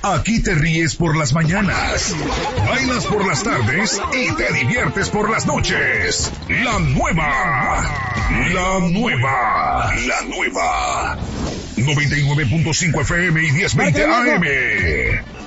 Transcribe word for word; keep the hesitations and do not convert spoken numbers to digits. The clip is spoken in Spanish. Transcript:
Aquí te ríes por las mañanas, bailas por las tardes y te diviertes por las noches. La nueva, la nueva, la nueva. noventa y nueve punto cinco F M y diez veinte A M.